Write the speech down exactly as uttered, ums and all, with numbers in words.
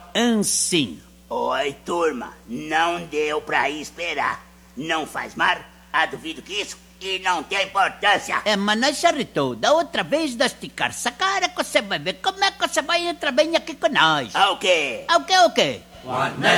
Anssim. Oi, turma. Não deu pra esperar. Não faz mar? Ah, duvido que isso. E não tem importância. É, mas nós charritou. Da outra vez de esticar essa cara que você vai ver como é que você vai entrar bem aqui com nós. Ah, o quê? Ah, o quê, o quê? What